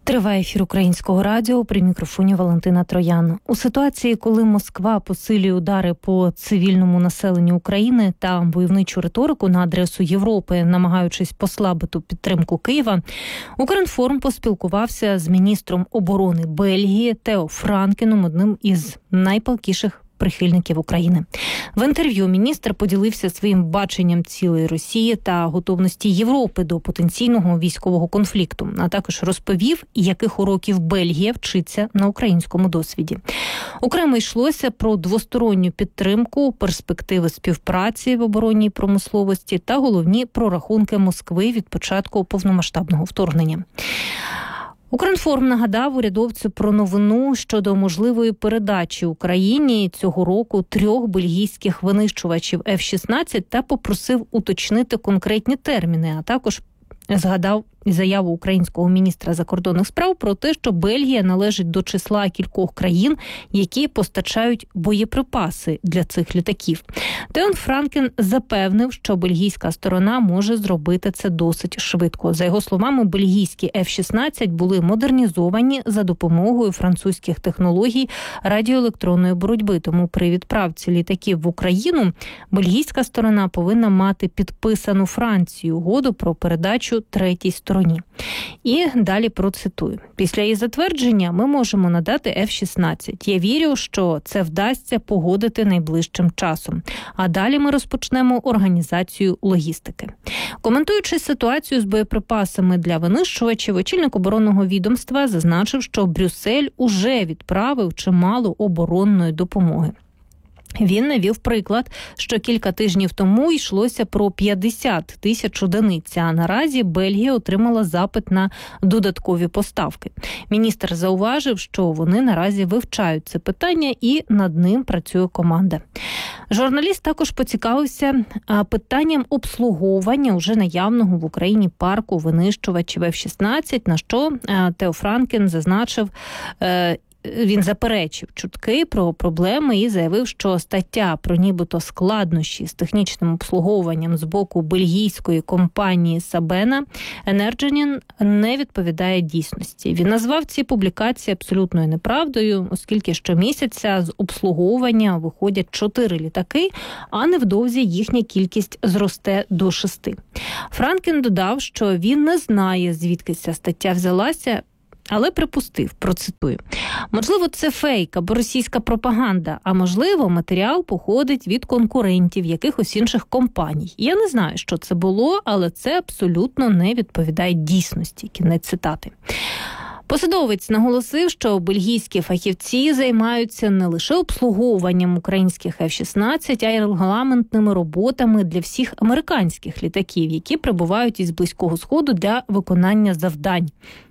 Триває ефір Українського радіо, при мікрофоні Валентина Троян. У ситуації, коли Москва посилює удари по цивільному населенню України та войовничу риторику на адресу Європи, намагаючись послабити підтримку Києва, Укрінформ поспілкувався з міністром оборони Бельгії Тео Франкеном, одним із найпалкіших прихильників України. В інтерв'ю міністр поділився своїм баченням цілої Росії та готовності Європи до потенційного військового конфлікту, а також розповів, яких уроків Бельгія вчиться на українському досвіді. Окремо йшлося про двосторонню підтримку, перспективи співпраці в оборонній промисловості та головні прорахунки Москви від початку повномасштабного вторгнення. Укрінформ нагадав урядовцю про новину щодо можливої передачі Україні цього року 3 бельгійських винищувачів F-16 та попросив уточнити конкретні терміни, а також згадав заяву українського міністра закордонних справ про те, що Бельгія належить до числа кількох країн, які постачають боєприпаси для цих літаків. Тео Франкен запевнив, що бельгійська сторона може зробити це досить швидко. За його словами, бельгійські F-16 були модернізовані за допомогою французьких технологій радіоелектронної боротьби. Тому при відправці літаків в Україну бельгійська сторона повинна мати підписану Францією угоду про передачу третій стороні. І далі процитую. Після її затвердження ми можемо надати F-16. Я вірю, що це вдасться погодити найближчим часом. А далі ми розпочнемо організацію логістики. Коментуючи ситуацію з боєприпасами для винищувачів, очільник оборонного відомства зазначив, що Брюссель уже відправив чимало оборонної допомоги. Він навів приклад, що кілька тижнів тому йшлося про 50 тисяч одиниць, а наразі Бельгія отримала запит на додаткові поставки. Міністр зауважив, що вони наразі вивчають це питання і над ним працює команда. Журналіст також поцікавився питанням обслуговування уже наявного в Україні парку винищувачів F-16, на що Тео Франкен зазначив, він заперечив чутки про проблеми і заявив, що стаття про нібито складнощі з технічним обслуговуванням з боку бельгійської компанії Sabena Energenin не відповідає дійсності. Він назвав ці публікації абсолютною неправдою, оскільки щомісяця з обслуговування виходять 4 літаки, а невдовзі їхня кількість зросте до 6. Франкен додав, що він не знає, звідки ця стаття взялася, але припустив, процитую, можливо, це фейк або російська пропаганда, а можливо, матеріал походить від конкурентів якихось інших компаній. Я не знаю, що це було, але це абсолютно не відповідає дійсності. Кінець цитати. Посадовець наголосив, що бельгійські фахівці займаються не лише обслуговуванням українських F-16, а й регламентними роботами для всіх американських літаків, які прибувають із Близького Сходу для виконання завдань.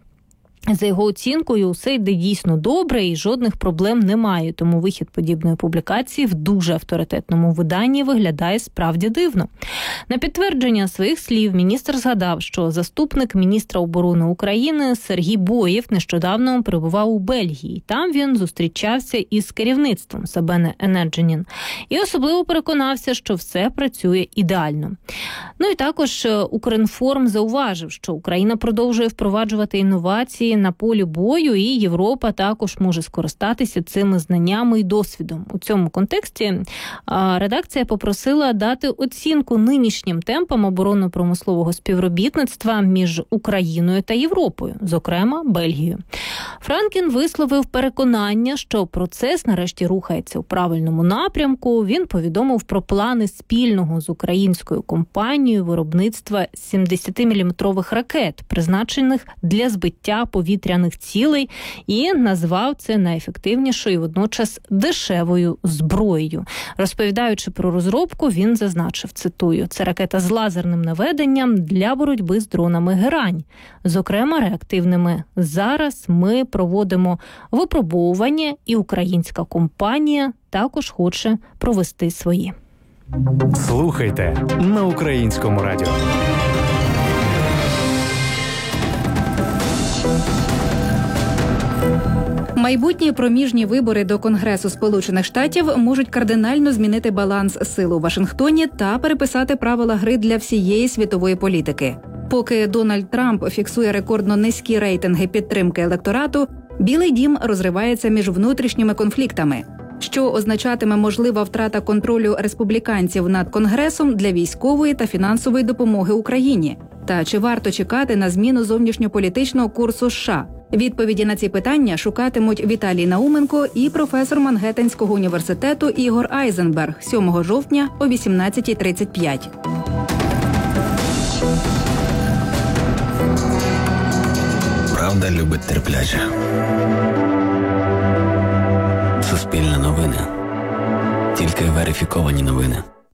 За його оцінкою, усе йде дійсно добре і жодних проблем немає, тому вихід подібної публікації в дуже авторитетному виданні виглядає справді дивно. На підтвердження своїх слів міністр згадав, що заступник міністра оборони України Сергій Боєв нещодавно перебував у Бельгії. Там він зустрічався із керівництвом Sabena Energenin і особливо переконався, що все працює ідеально. Ну і також Укрінформ зауважив, що Україна продовжує впроваджувати інновації на полі бою, і Європа також може скористатися цими знаннями і досвідом. У цьому контексті редакція попросила дати оцінку нинішнім темпам оборонно-промислового співробітництва між Україною та Європою, зокрема Бельгією. Франкен висловив переконання, що процес нарешті рухається у правильному напрямку. Він повідомив про плани спільного з українською компанією виробництва 70-мм ракет, призначених для збиття повітряних цілей, і назвав це найефективнішою і водночас дешевою зброєю. Розповідаючи про розробку, він зазначив, цитую, «Це ракета з лазерним наведенням для боротьби з дронами «Герань», зокрема реактивними. Зараз ми проводимо випробовування, і українська компанія також хоче провести свої». Слухайте на Українському радіо. Майбутні проміжні вибори до Конгресу Сполучених Штатів можуть кардинально змінити баланс сил у Вашингтоні та переписати правила гри для всієї світової політики. Поки Дональд Трамп фіксує рекордно низькі рейтинги підтримки електорату, Білий дім розривається між внутрішніми конфліктами, що означатиме можлива втрата контролю республіканців над Конгресом для військової та фінансової допомоги Україні. Та чи варто чекати на зміну зовнішньополітичного курсу США? Відповіді на ці питання шукатимуть Віталій Науменко і професор Мангеттенського університету Ігор Айзенберг 7 жовтня о 18:35. Правда любить терпляче. Суспільне новини. Тільки верифіковані новини.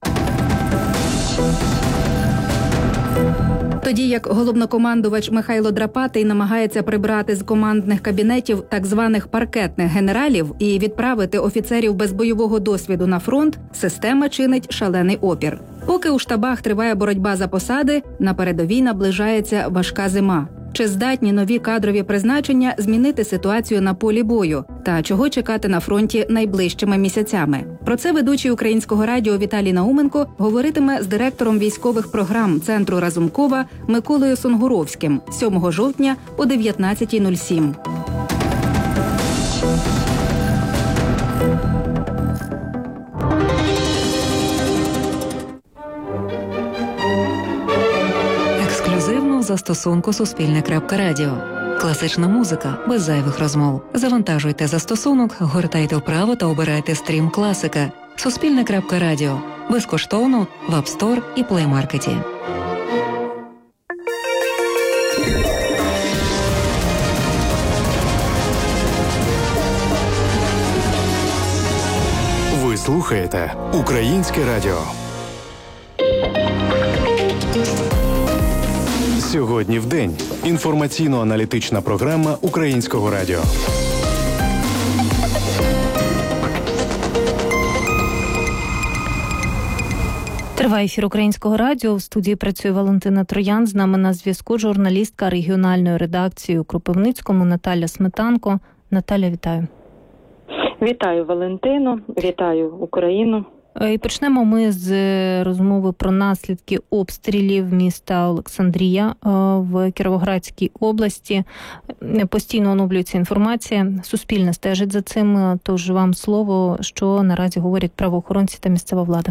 Тоді як головнокомандувач Михайло Драпатий намагається прибрати з командних кабінетів так званих паркетних генералів і відправити офіцерів без бойового досвіду на фронт, система чинить шалений опір. Поки у штабах триває боротьба за посади, на передовій наближається важка зима. Чи здатні нові кадрові призначення змінити ситуацію на полі бою? Та чого чекати на фронті найближчими місяцями? Про це ведучий Українського радіо Віталій Науменко говоритиме з директором військових програм Центру Разумкова Миколою Сонгуровським 7 жовтня о 19:07. Ексклюзивно в застосунку Суспільне.Радіо. Класична музика без зайвих розмов. Завантажуйте застосунок, гортайте вправо та обирайте стрім класика. Суспільне.Радіо. Безкоштовно в App Store і Play Market. Ви слухаєте Українське радіо. Сьогодні в день. Інформаційно-аналітична програма Українського радіо. Триває ефір Українського радіо. В студії працює Валентина Троян. З нами на зв'язку журналістка регіональної редакції у Кропивницькому Наталя Сметанко. Наталя, вітаю. Вітаю, Валентино. Вітаю Україну. І почнемо ми з розмови про наслідки обстрілів міста Олександрія в Кіровоградській області. Постійно оновлюється інформація. Суспільне стежить за цим. Тож вам слово, що наразі говорять правоохоронці та місцева влада.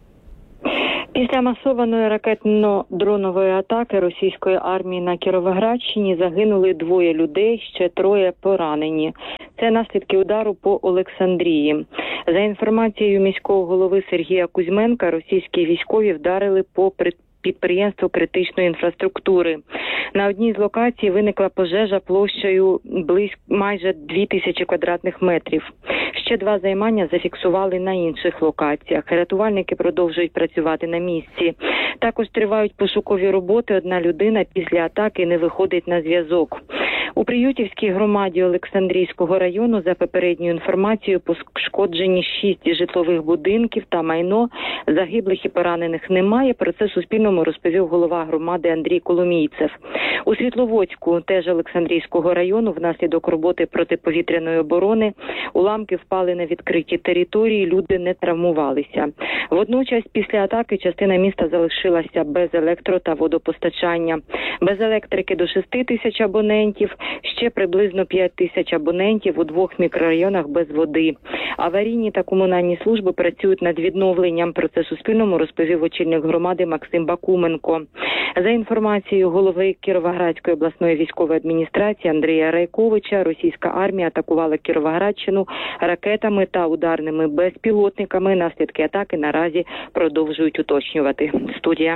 Після масованої ракетно-дронової атаки російської армії на Кіровоградщині загинули 2 людей, ще 3 поранені. Це наслідки удару по Олександрії. За інформацією міського голови Сергія Кузьменка, російські військові вдарили по підприємству критичної інфраструктури. На одній з локацій виникла пожежа площею майже 2000 квадратних метрів. Ще 2 займання зафіксували на інших локаціях. Рятувальники продовжують працювати на місці. Також тривають пошукові роботи. 1 людина після атаки не виходить на зв'язок. У Приютівській громаді Олександрійського району, за попередньою інформацією, пошкоджені 6 житлових будинків та майно. Загиблих і поранених немає. Про це Суспільному розповів голова громади Андрій Коломійцев. У Світловодську, теж Олександрійського району, внаслідок роботи протиповітряної оборони, уламки впали на відкриті території, люди не травмувалися. Водночас, після атаки частина міста залишилася без електро- та водопостачання. Без електрики до 6 тисяч абонентів, ще приблизно 5 тисяч абонентів у 2 мікрорайонах без води. Аварійні та комунальні служби працюють над відновленням. Про це Суспільному розповів очільник громади Максим Бакуменко. За інформацією голови Кіровоградської обласної військової адміністрації Андрія Райковича, російська армія атакувала Кіровоградщину ракетами та ударними безпілотниками. Наслідки атаки наразі продовжують уточнювати. Студія.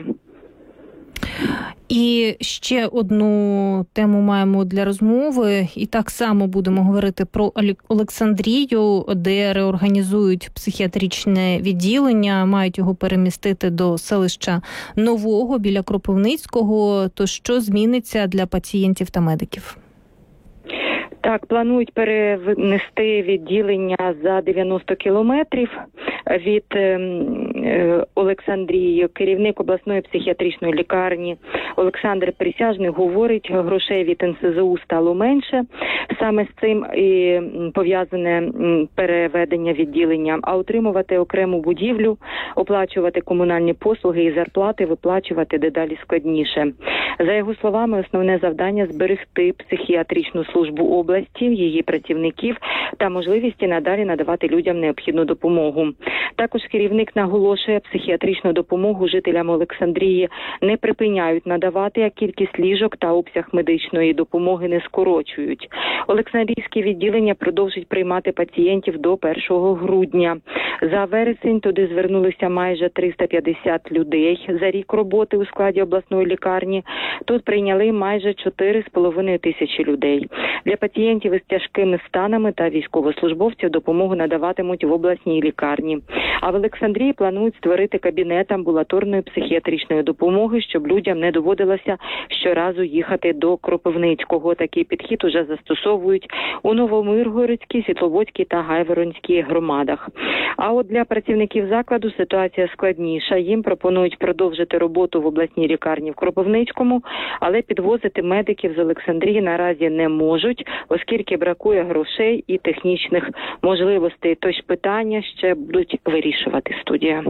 І ще одну тему маємо для розмови. І так само будемо говорити про Олександрію, де реорганізують психіатричне відділення, мають його перемістити до селища Нового біля Кропивницького. То що зміниться для пацієнтів та медиків? Так, планують перенести відділення за 90 кілометрів від Олександрії, керівник обласної психіатричної лікарні Олександр Присяжний говорить, грошей від НСЗУ стало менше. Саме з цим і пов'язане переведення відділення. А утримувати окрему будівлю, оплачувати комунальні послуги і зарплати виплачувати дедалі складніше. За його словами, основне завдання – зберегти психіатричну службу області, її працівників та можливості надалі надавати людям необхідну допомогу. Також керівник наголошує, психіатричну допомогу жителям Олександрії не припиняють надавати, а кількість ліжок та обсяг медичної допомоги не скорочують. Олександрійське відділення продовжить приймати пацієнтів до 1 грудня. За вересень туди звернулися майже 350 людей за рік роботи у складі обласної лікарні. Тут прийняли майже 4,5 тисячі людей. Для пацієнтів із тяжкими станами та військовослужбовців допомогу надаватимуть в обласній лікарні. А в Олександрії планують створити кабінет амбулаторної психіатричної допомоги, щоб людям не доводилося щоразу їхати до Кропивницького. Такий підхід уже застосовують у Новомиргородській, Світловодській та Гайворонській громадах. А от для працівників закладу ситуація складніша. Їм пропонують продовжити роботу в обласній лікарні в Кропивницькому, але підвозити медиків з Олександрії наразі не можуть, оскільки бракує грошей і технічних можливостей. Тож питання ще будуть вирішувати, студія.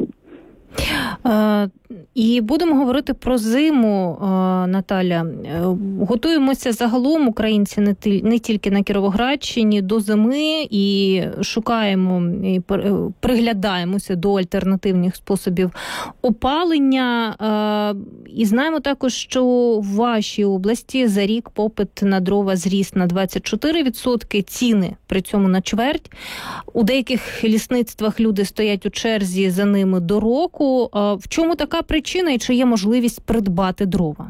І будемо говорити про зиму, Наталя. Готуємося загалом, українці, не тільки на Кіровоградщині, до зими і шукаємо, і приглядаємося до альтернативних способів опалення. І знаємо також, що в вашій області за рік попит на дрова зріс на 24%, ціни при цьому на чверть. У деяких лісництвах люди стоять у черзі за ними до року. В чому така причина і чи є можливість придбати дрова?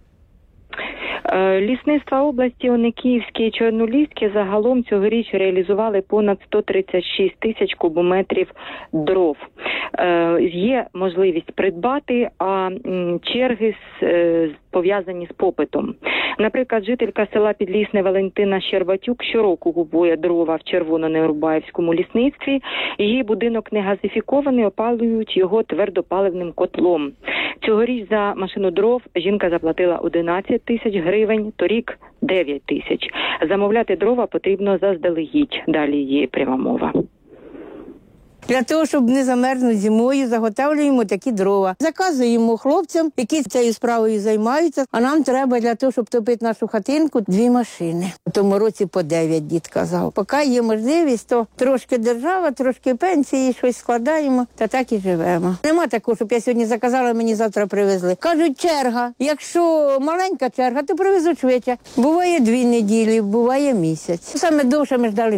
Лісництва області Оникіївське і Чорноліське загалом цьогоріч реалізували понад 136 тисяч кубометрів дров. Є можливість придбати, а черги пов'язані з попитом. Наприклад, жителька села Підлісне Валентина Щербатюк щороку купує дрова в Червоно-Неурбаївському лісництві. Її будинок не газифікований, опалюють його твердопаливним котлом. Цьогоріч за машину дров жінка заплатила 11 тисяч гривень, торік 9 тисяч. Замовляти дрова потрібно заздалегідь. Далі є пряма мова. Для того, щоб не замерзнути зимою, заготовлюємо такі дрова. Заказуємо хлопцям, які цією справою займаються, а нам треба для того, щоб топити нашу хатинку, 2 машини. У тому році по 9, дід казав. Поки є можливість, то трошки держава, трошки пенсії, щось складаємо, та так і живемо. Нема такого, щоб я сьогодні заказала, мені завтра привезли. Кажуть, черга. Якщо маленька черга, то привезуть швидше. Буває 2 неділі, буває місяць. Саме довше ми ждали